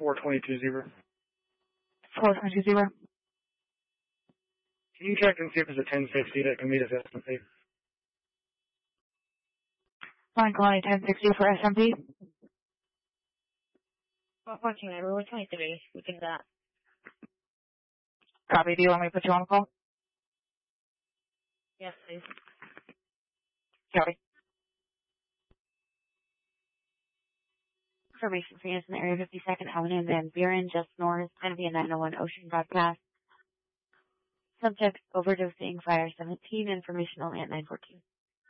4220. 4220. Can you check and see if there's a 1060 that can meet us SMP? Fine, calling 1060 for SMP. Watching everyone 23. We can do that. Copy. Do you want me to put you on the call? Yes, please. Copy. Information for units in the area 52nd Avenue and Van Buren, just north, going to be a 901 Ocean broadcast. Subject overdosing, fire 17, information only at 914.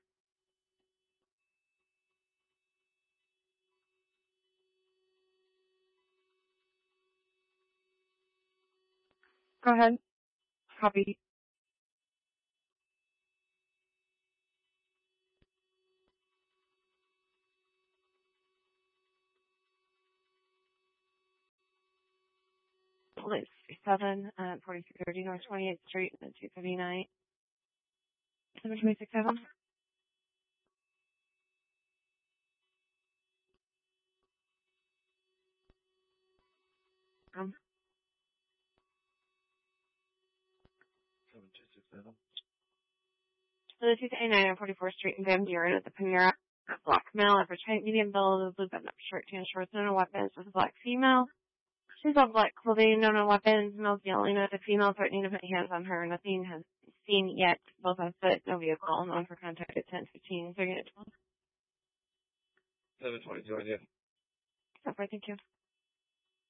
Go ahead. Copy. Police 7 at 4330 North 28th Street and 259. 7267. Um, 7267. So the 289 on 44th Street in Van Buren at the Panera Black male, average height, medium build, blue button up shirt, tan shorts, no weapons, with a black female. She's all black clothing, no weapons, male's yelling at the female, threatening to put hands on her. Nothing has seen yet, both on foot, no vehicle, known for contact at 10:15, 30 at 12. 722, yeah. Stop right, thank you.